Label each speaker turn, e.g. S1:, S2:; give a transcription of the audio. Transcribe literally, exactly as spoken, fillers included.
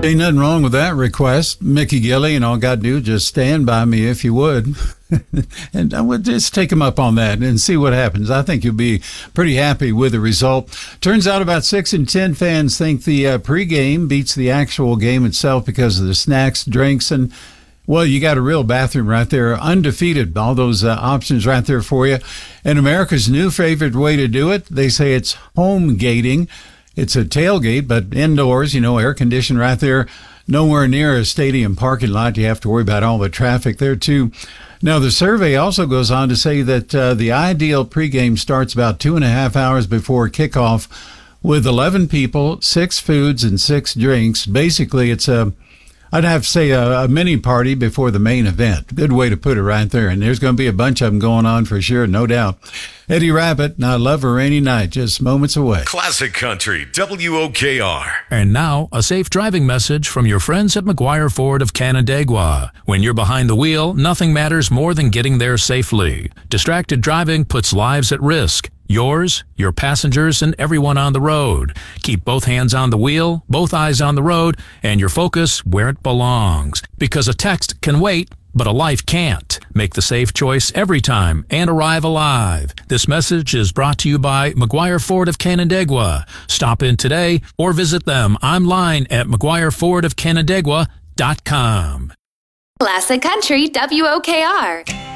S1: Ain't nothing wrong with that request, Mickey Gilley, and all got to do is just stand by me if you would. And I would just take him up on that and see what happens. I think you'll be pretty happy with the result. Turns out about six in ten fans think the uh, pregame beats the actual game itself because of the snacks, drinks, and, well, you got a real bathroom right there, undefeated. All those uh, options right there for you. And America's new favorite way to do it, they say it's home gating. It's a tailgate, but indoors, you know, air conditioned right there. Nowhere near a stadium parking lot. You have to worry about all the traffic there, too. Now, the survey also goes on to say that uh, the ideal pregame starts about two and a half hours before kickoff with eleven people, six foods, and six drinks. Basically, it's a, I'd have to say a, a mini party before the main event. Good way to put it right there. And there's going to be a bunch of them going on for sure, no doubt. Eddie Rabbit, and I Love a Rainy Night, just moments away.
S2: Classic Country, W O K R.
S3: And now, a safe driving message from your friends at McGuire Ford of Canandaigua. When you're behind the wheel, nothing matters more than getting there safely. Distracted driving puts lives at risk. Yours, your passengers, and everyone on the road. Keep both hands on the wheel, both eyes on the road, and your focus where it belongs. Because a text can wait, but a life can't. Make the safe choice every time and arrive alive. This message is brought to you by McGuire Ford of Canandaigua. Stop in today or visit them online at mcguire ford of canandaigua dot com.
S4: Classic Country W O K R.